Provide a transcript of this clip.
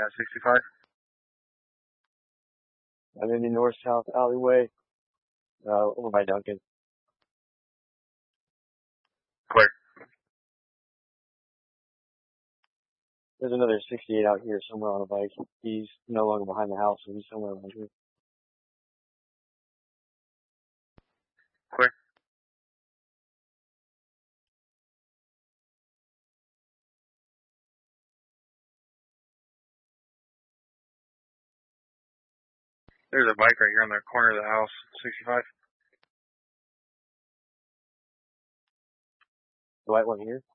at 65. I'm in the north-south alleyway, over by Duncan. Clear. There's another 68 out here somewhere on a bike. He's no longer behind the house, so he's somewhere around here. Clear. There's a bike right here on the corner of the house, 65. The white one here?